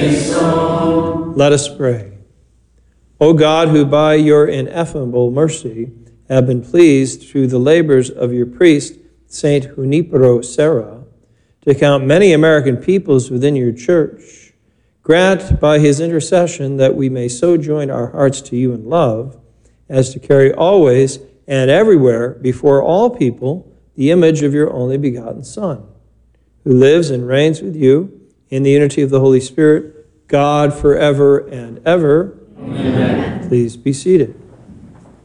Let us pray. O God, who by your ineffable mercy have been pleased through the labors of your priest, Saint Junipero Serra, to count many American peoples within your church, grant by his intercession that we may so join our hearts to you in love as to carry always and everywhere before all people the image of your only begotten Son, who lives and reigns with you in the unity of the Holy Spirit, God forever and ever. Amen. Please be seated.